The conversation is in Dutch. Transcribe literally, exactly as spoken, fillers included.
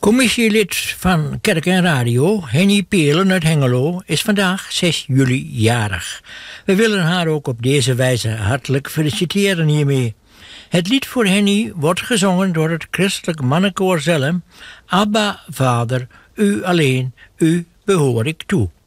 Commissielid van Kerk en Radio, Henny Peelen uit Hengelo, is vandaag zes juli jarig. We willen haar ook op deze wijze hartelijk feliciteren hiermee. Het lied voor Henny wordt gezongen door het christelijk mannenkoor Zelhem. Abba, Vader, u alleen, u behoor ik toe.